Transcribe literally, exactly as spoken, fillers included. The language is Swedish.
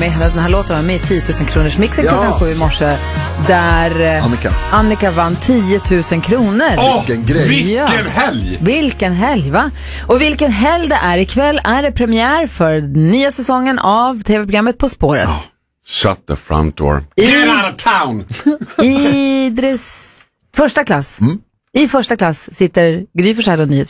med henne. Den här låten var med i tio tusen kronors mixen Ja. klockan sju i morse. Där Annika. Annika vann tio tusen kronor. Åh, Vilken grej. vilken Ja. helg! Vilken helg, va? Och vilken helg det är. Ikväll är det premiär för nya säsongen av tv-programmet På spåret. Shut the front door. Get out of town! I dres... första klass. I första klass sitter Gry Forssell och nyhets